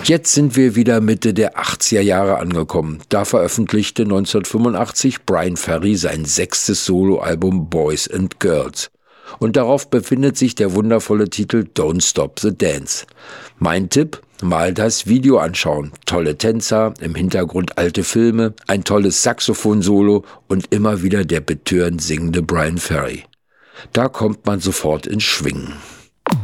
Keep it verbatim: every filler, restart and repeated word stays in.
Jetzt sind wir wieder Mitte der achtziger Jahre angekommen. Da veröffentlichte neunzehnhundertfünfundachtzig Bryan Ferry sein sechstes Soloalbum Boys and Girls. Und darauf befindet sich der wundervolle Titel Don't Stop the Dance. Mein Tipp: mal das Video anschauen. Tolle Tänzer, im Hintergrund alte Filme, ein tolles Saxophon-Solo und immer wieder der betörend singende Bryan Ferry. Da kommt man sofort ins Schwingen.